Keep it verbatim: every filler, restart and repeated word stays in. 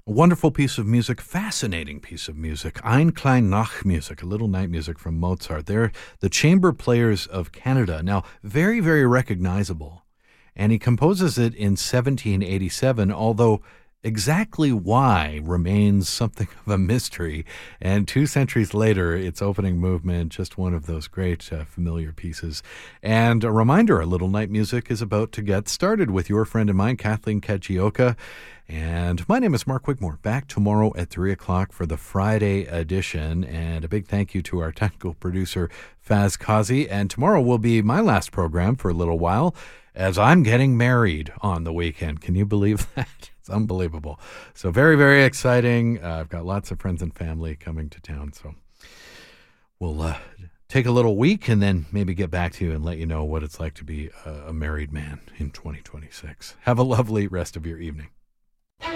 A wonderful piece of music, fascinating piece of music. Ein klein Nachtmusik, a little night music from Mozart. They're the chamber players of Canada. Now, very, very recognizable. And he composes it in seventeen eighty-seven, although exactly why remains something of a mystery. And two centuries later, its opening movement, just one of those great uh, familiar pieces. And a reminder, a little night music is about to get started with your friend and mine, Kathleen Kajioka. And my name is Mark Wigmore. Back tomorrow at three o'clock for the Friday edition. And a big thank you to our technical producer, Faz Kazi. And tomorrow will be my last program for a little while, as I'm getting married on the weekend. Can you believe that? It's unbelievable. So very, very exciting. Uh, I've got lots of friends and family coming to town. So we'll uh, take a little week and then maybe get back to you and let you know what it's like to be a, a married man in twenty twenty-six. Have a lovely rest of your evening.